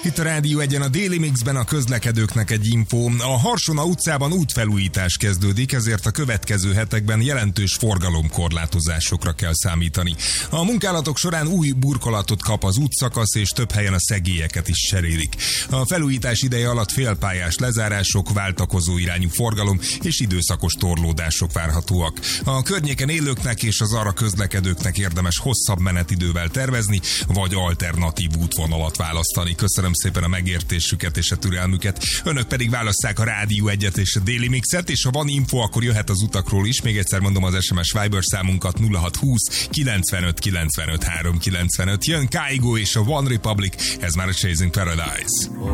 Itt a Rádió Egyen a Déli Mixben a közlekedőknek egy info. A Harsona utcában útfelújítás kezdődik, ezért a következő hetekben jelentős forgalomkorlátozásokra kell számítani. A munkálatok során új burkolatot kap az útszakasz, és több helyen a szegélyeket is cserélik. A felújítás ideje alatt félpályás lezárások, váltakozó irányú forgalom és időszakos torlódások várhatóak. A környéken élőknek és az arra közlekedőknek érdemes hosszabb menetidővel tervezni, vagy alternatív útvonalat választani. Köszönöm szépen a megértésüket és a türelmüket. Önök pedig válasszák a Rádió Egyet és a Déli Mixet, és ha van info, akkor jöhet az utakról is. Még egyszer mondom az SMS Viber számunkat 0620 95 95 395. Jön Kygo és a One Republic, ez már a Chasing Paradise.